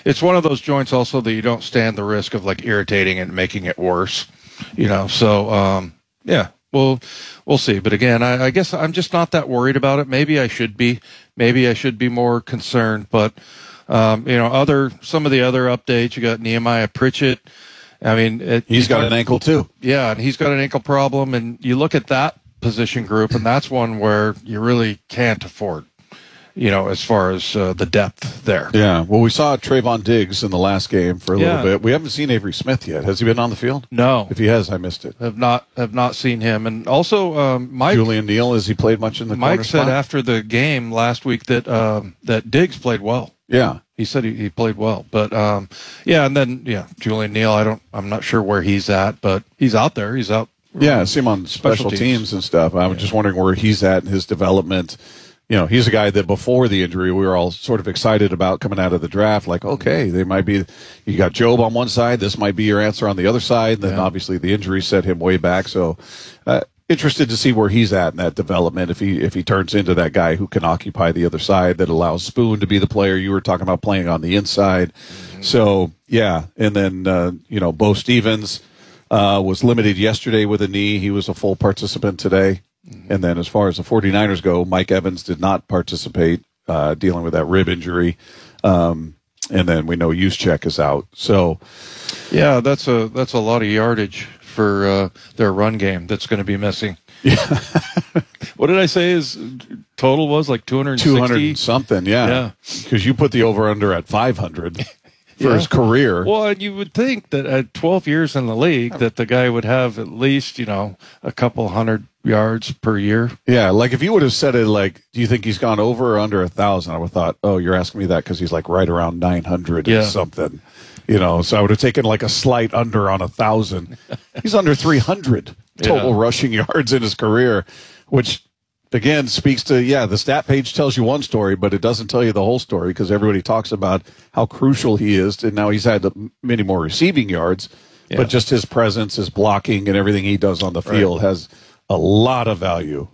it's one of those joints also that you don't stand the risk of like irritating and making it worse, So yeah, we'll see. But again, I guess I'm just not that worried about it. Maybe I should be. Maybe I should be more concerned. But some of the other updates, you got Nehemiah Pritchett. I mean, he's got an ankle too. Yeah, and he's got an ankle problem, and you look at that position group, and that's one where you really can't afford, as far as the depth there. Yeah, well, we saw Trayvon Diggs in the last game for a little bit. We haven't seen Avery Smith yet. Has he been on the field? No. If he has, I missed it. Have not seen him. And also, Mike Julian Neal, has he played much in the corner Mike said spot? after the game last week that Diggs played well. Yeah. He said he played well, but and then Julian Neal. I'm not sure where he's at, but he's out there. He's out. Yeah, I see him on special teams and stuff. I was just wondering where he's at in his development. He's a guy that before the injury we were all sort of excited about coming out of the draft. Like, okay, they might be. You got Job on one side. This might be your answer on the other side. Then obviously the injury set him way back. So. Interested to see where he's at in that development. If he turns into that guy who can occupy the other side, that allows Spoon to be the player you were talking about playing on the inside. Mm-hmm. So yeah, and then Bo Stevens was limited yesterday with a knee. He was a full participant today. Mm-hmm. And then as far as the 49ers go, Mike Evans did not participate, dealing with that rib injury. And then we know Juszczyk is out. So yeah, that's a lot of yardage for their run game that's going to be missing. Yeah. What did I say his total was? Like 260? 200 something, yeah. Because you put the over-under at 500 for his career. Well, and you would think that at 12 years in the league that the guy would have at least, a couple hundred yards per year. Yeah, like if you would have said it like, do you think he's gone over or under 1,000? I would have thought, oh, you're asking me that because he's like right around 900 or something. So I would have taken like a slight under on 1,000. He's under 300 total rushing yards in his career, which again speaks to, the stat page tells you one story, but it doesn't tell you the whole story because everybody talks about how crucial he is. And now he's had many more receiving yards, but just his presence, his blocking, and everything he does on the field has a lot of value.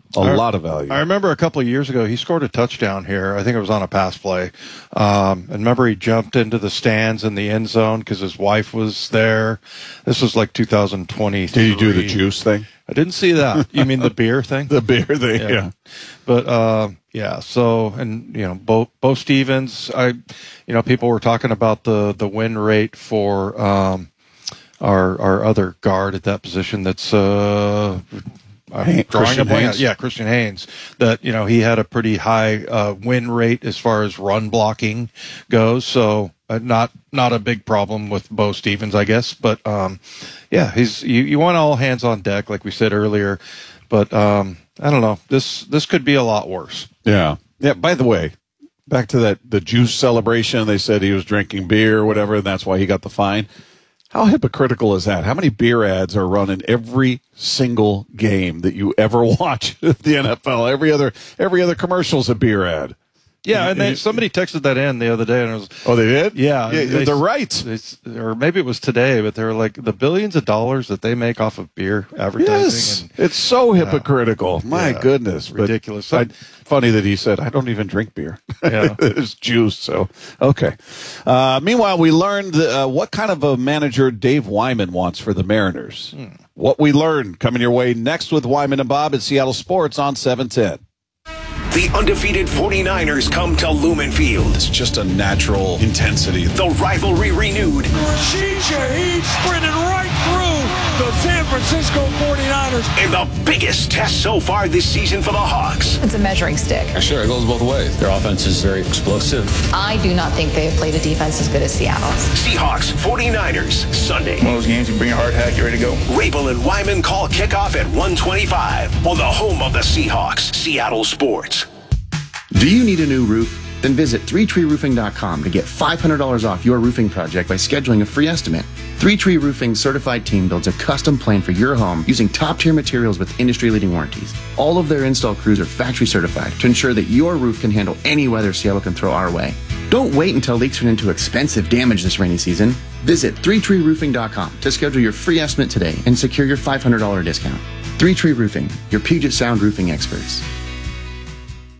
I remember a couple of years ago, he scored a touchdown here. I think it was on a pass play. And remember he jumped into the stands in the end zone because his wife was there. This was like 2023. Did you do the juice thing? I didn't see that. You mean the beer thing? The beer thing, yeah. But, so, and, Bo Stevens, people were talking about the win rate for our other guard at that position that's Christian Haynes. Yeah, Christian Haynes. That he had a pretty high win rate as far as run blocking goes. So not a big problem with Bo Stevens, I guess. But he's you want all hands on deck, like we said earlier. But I don't know. This could be a lot worse. Yeah. Yeah. By the way, back to the juice celebration. They said he was drinking beer or whatever, and that's why he got the fine. How hypocritical is that? How many beer ads are run in every single game that you ever watch the NFL? Every other commercial's a beer ad. Yeah, and somebody texted that in the other day, and it was. Oh, they did? Yeah, they're right. Or maybe it was today, but they were like the billions of dollars that they make off of beer advertising. Yes, it's so hypocritical. My goodness, ridiculous. Funny that he said, "I don't even drink beer. Yeah. It's juice." So okay. Meanwhile, we learned what kind of a manager Dave Wyman wants for the Mariners. What we learned coming your way next with Wyman and Bob at Seattle Sports on 710. The undefeated 49ers come to Lumen Field. It's just a natural intensity. The rivalry renewed. Rashid Shaheed sprinted right through the San Francisco 49ers. And the biggest test so far this season for the Hawks. It's a measuring stick. Sure, it goes both ways. Their offense is very explosive. I do not think they have played a defense as good as Seattle's. Seahawks 49ers Sunday. One of those games you bring your hard hat, you ready to go. Rabel and Wyman call kickoff at 1:25 on the home of the Seahawks, Seattle Sports. Do you need a new roof? Then visit 3treeroofing.com to get $500 off your roofing project by scheduling a free estimate. 3Tree Roofing's certified team builds a custom plan for your home using top-tier materials with industry-leading warranties. All of their install crews are factory certified to ensure that your roof can handle any weather Seattle can throw our way. Don't wait until leaks turn into expensive damage this rainy season. Visit 3treeroofing.com to schedule your free estimate today and secure your $500 discount. 3Tree Roofing, your Puget Sound roofing experts.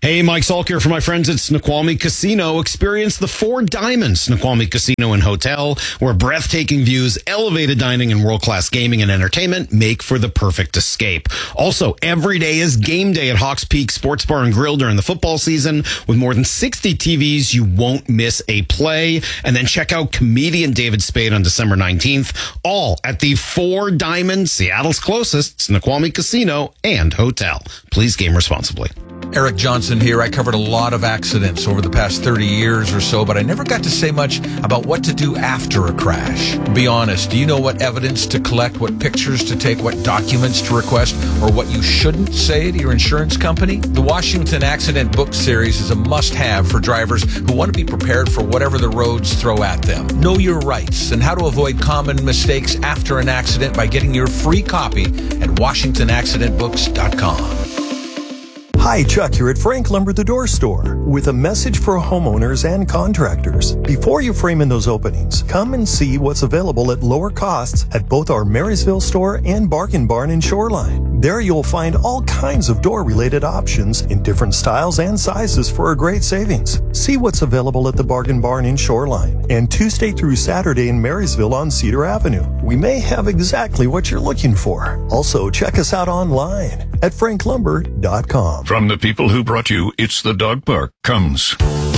Hey, Mike Salk here for my friends at Snoqualmie Casino. Experience the Four Diamonds Snoqualmie Casino and Hotel, where breathtaking views, elevated dining, and world-class gaming and entertainment make for the perfect escape. Also, every day is game day at Hawks Peak Sports Bar and Grill during the football season. With more than 60 TVs, you won't miss a play. And then check out comedian David Spade on December 19th, all at the Four Diamonds, Seattle's closest Snoqualmie Casino and Hotel. Please game responsibly. Eric Johnson here. I covered a lot of accidents over the past 30 years or so, but I never got to say much about what to do after a crash. Be honest, do you know what evidence to collect, what pictures to take, what documents to request, or what you shouldn't say to your insurance company? The Washington Accident Book Series is a must-have for drivers who want to be prepared for whatever the roads throw at them. Know your rights and how to avoid common mistakes after an accident by getting your free copy at WashingtonAccidentBooks.com. Hi, Chuck here at Frank Lumber the Door Store with a message for homeowners and contractors. Before you frame in those openings, come and see what's available at lower costs at both our Marysville store and Bargain Barn in Shoreline. There you'll find all kinds of door-related options in different styles and sizes for a great savings. See what's available at the Bargain Barn in Shoreline and Tuesday through Saturday in Marysville on Cedar Avenue. We may have exactly what you're looking for. Also, check us out online at franklumber.com. From the people who brought you It's the Dog Park comes